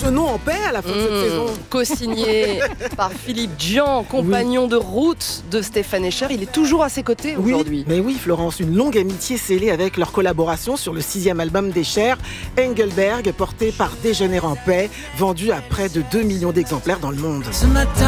nom en paix à la fin de cette saison. Co-signé par Philippe Djian, compagnon de route de Stéphane Escher. Il est toujours à ses côtés aujourd'hui. Mais oui, Florence, une longue amitié scellée avec leur collaboration sur le 6e album d'Escher, Engelberg, porté par Déjeuner en paix, vendu à près de 2 millions d'exemplaires dans le monde.